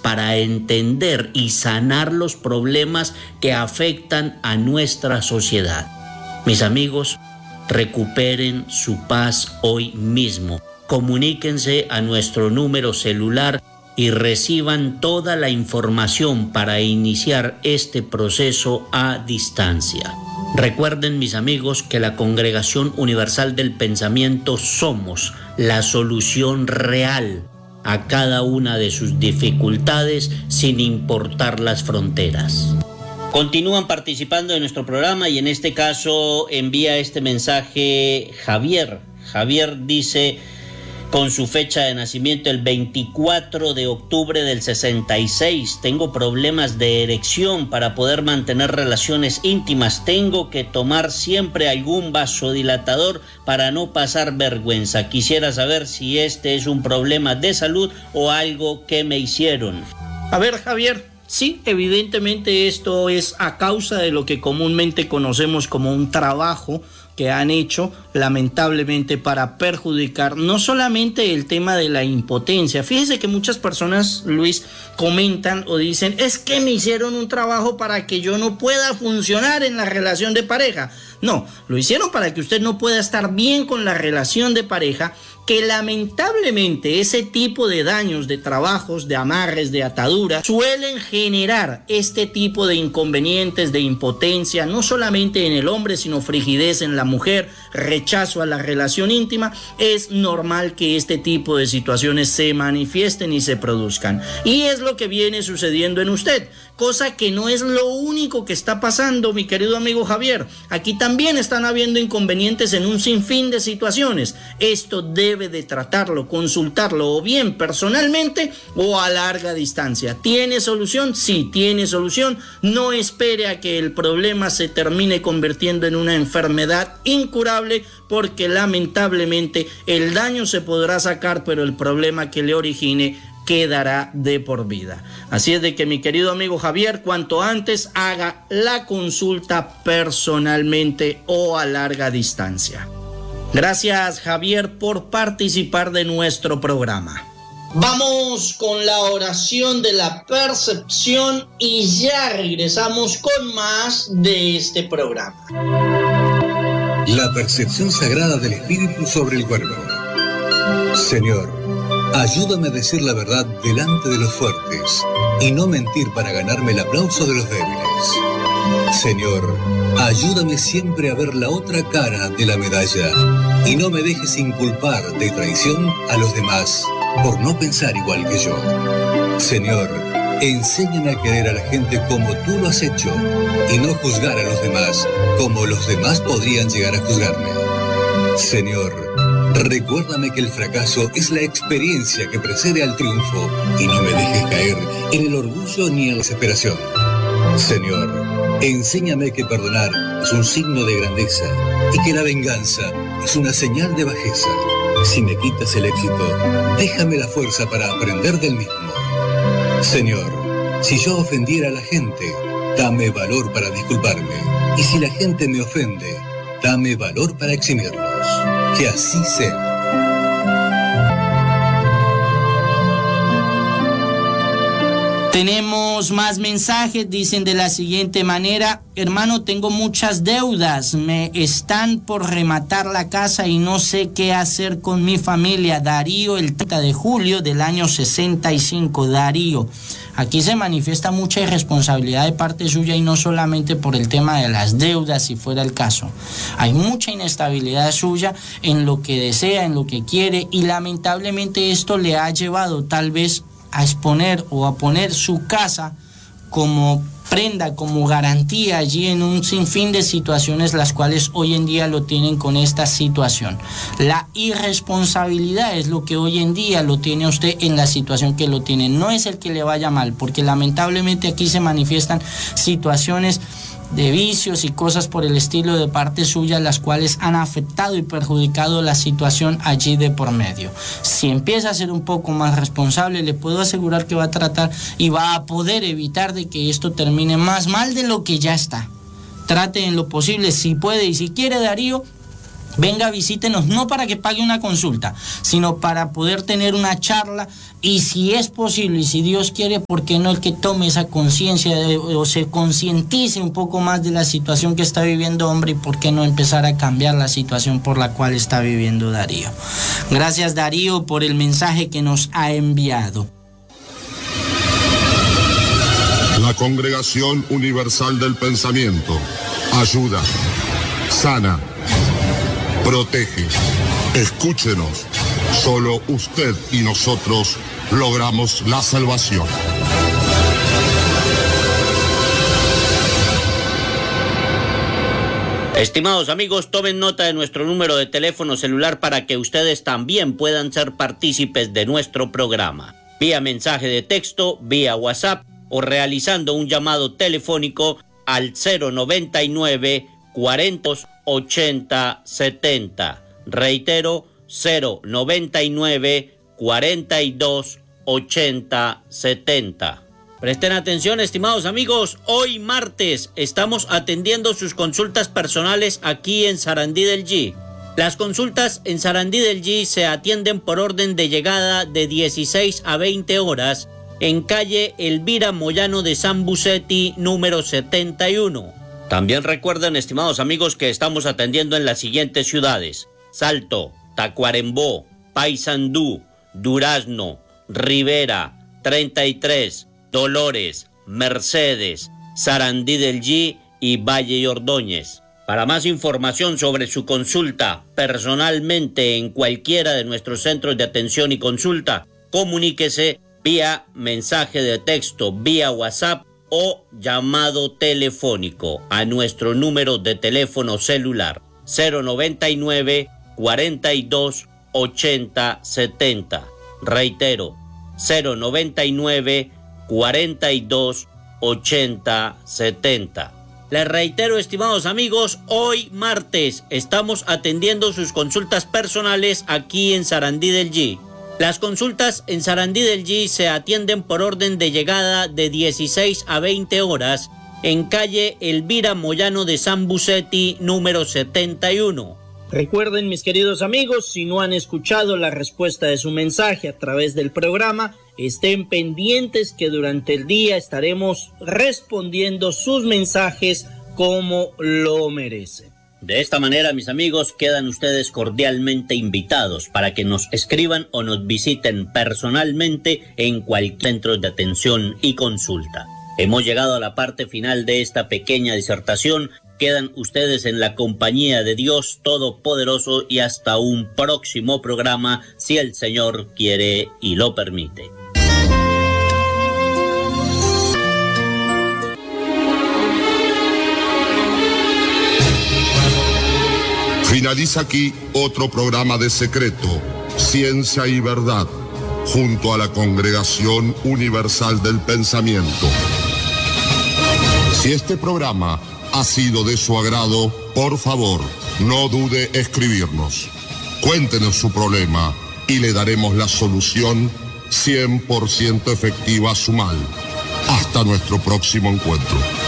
para entender y sanar los problemas que afectan a nuestra sociedad. Mis amigos, recuperen su paz hoy mismo. Comuníquense a nuestro número celular y reciban toda la información para iniciar este proceso a distancia. Recuerden, mis amigos, que la Congregación Universal del Pensamiento somos la solución real a cada una de sus dificultades sin importar las fronteras. Continúan participando en nuestro programa y en este caso envía este mensaje Javier. Javier dice, con su fecha de nacimiento el 24 de octubre del 66, tengo problemas de erección para poder mantener relaciones íntimas, tengo que tomar siempre algún vasodilatador para no pasar vergüenza. Quisiera saber si este es un problema de salud o algo que me hicieron. A ver, Javier, sí, evidentemente esto es a causa de lo que comúnmente conocemos como un trabajo que han hecho lamentablemente para perjudicar no solamente el tema de la impotencia. Fíjese que muchas personas, Luis, comentan o dicen, es que me hicieron un trabajo para que yo no pueda funcionar en la relación de pareja. No, lo hicieron para que usted no pueda estar bien con la relación de pareja, que lamentablemente ese tipo de daños, de trabajos, de amarres, de ataduras, suelen generar este tipo de inconvenientes, de impotencia, no solamente en el hombre, sino frigidez en la mujer, rechazo a la relación íntima. Es normal que este tipo de situaciones se manifiesten y se produzcan. Y es lo que viene sucediendo en usted, cosa que no es lo único que está pasando, mi querido amigo Javier. Aquí también están habiendo inconvenientes en un sinfín de situaciones. Esto debe de tratarlo, consultarlo, o bien personalmente o a larga distancia. ¿Tiene solución? Sí, tiene solución. No espere a que el problema se termine convirtiendo en una enfermedad incurable, porque lamentablemente el daño se podrá sacar, pero el problema que le origine quedará de por vida. Así es de que, mi querido amigo Javier, cuanto antes haga la consulta personalmente o a larga distancia. Gracias, Javier, por participar de nuestro programa. Vamos con la oración de la percepción y ya regresamos con más de este programa. La percepción sagrada del espíritu sobre el cuerpo. Señor, ayúdame a decir la verdad delante de los fuertes y no mentir para ganarme el aplauso de los débiles. Señor, ayúdame siempre a ver la otra cara de la medalla y no me dejes inculpar de traición a los demás por no pensar igual que yo. Señor, enséñame a querer a la gente como tú lo has hecho y no juzgar a los demás como los demás podrían llegar a juzgarme. Señor, recuérdame que el fracaso es la experiencia que precede al triunfo y no me dejes caer en el orgullo ni en la desesperación. Señor, enséñame que perdonar es un signo de grandeza y que la venganza es una señal de bajeza. Si me quitas el éxito, déjame la fuerza para aprender del mismo. Señor, si yo ofendiera a la gente, dame valor para disculparme. Y si la gente me ofende, dame valor para eximirlos. Que así sea. Tenemos más mensajes, dicen de la siguiente manera: hermano, tengo muchas deudas, me están por rematar la casa y no sé qué hacer con mi familia. Darío, el 30 de julio del año 65. Darío, aquí se manifiesta mucha irresponsabilidad de parte suya y no solamente por el tema de las deudas, si fuera el caso. Hay mucha inestabilidad suya en lo que desea, en lo que quiere, y lamentablemente esto le ha llevado tal vez a exponer o a poner su casa como prenda, como garantía allí en un sinfín de situaciones, las cuales hoy en día lo tienen con esta situación. La irresponsabilidad es lo que hoy en día lo tiene usted en la situación que lo tiene. No es el que le vaya mal, porque lamentablemente aquí se manifiestan situaciones de vicios y cosas por el estilo de parte suya, las cuales han afectado y perjudicado la situación allí de por medio. Si empieza a ser un poco más responsable, le puedo asegurar que va a tratar y va a poder evitar de que esto termine más mal de lo que ya está. Trate en lo posible, si puede y si quiere, Darío, Venga, visítenos, no para que pague una consulta, sino para poder tener una charla y si es posible y si Dios quiere, ¿por qué no el que tome esa conciencia o se concientice un poco más de la situación que está viviendo hombre y por qué no empezar a cambiar la situación por la cual está viviendo Darío? Gracias, Darío, por el mensaje que nos ha enviado. La Congregación Universal del Pensamiento ayuda, sana, protege. Escúchenos. Solo usted y nosotros logramos la salvación. Estimados amigos, tomen nota de nuestro número de teléfono celular para que ustedes también puedan ser partícipes de nuestro programa. Vía mensaje de texto, vía WhatsApp o realizando un llamado telefónico al 099 40 80 70. Reitero, 099 42 80 70. Presten atención, estimados amigos, hoy martes estamos atendiendo sus consultas personales aquí en Sarandí del G. Las consultas en Sarandí del G se atienden por orden de llegada de 16 a 20 horas en calle Elvira Moyano de San Bucetti, número 71. También recuerden, estimados amigos, que estamos atendiendo en las siguientes ciudades: Salto, Tacuarembó, Paysandú, Durazno, Rivera, 33, Dolores, Mercedes, Sarandí del G y Valle y Ordóñez. Para más información sobre su consulta personalmente en cualquiera de nuestros centros de atención y consulta, comuníquese vía mensaje de texto, vía WhatsApp o llamado telefónico a nuestro número de teléfono celular 099 42 80 70. Reitero, 099 42 80 70. Les reitero, estimados amigos, hoy martes estamos atendiendo sus consultas personales aquí en Sarandí del G. Las consultas en Sarandí del G se atienden por orden de llegada de 16 a 20 horas en calle Elvira Moyano de San Bucetti, número 71. Recuerden, mis queridos amigos, si no han escuchado la respuesta de su mensaje a través del programa, estén pendientes que durante el día estaremos respondiendo sus mensajes como lo merecen. De esta manera, mis amigos, quedan ustedes cordialmente invitados para que nos escriban o nos visiten personalmente en cualquier centro de atención y consulta. Hemos llegado a la parte final de esta pequeña disertación. Quedan ustedes en la compañía de Dios Todopoderoso y hasta un próximo programa, si el Señor quiere y lo permite. Finaliza aquí otro programa de Secreto, Ciencia y Verdad, junto a la Congregación Universal del Pensamiento. Si este programa ha sido de su agrado, por favor, no dude escribirnos. Cuéntenos su problema y le daremos la solución 100% efectiva a su mal. Hasta nuestro próximo encuentro.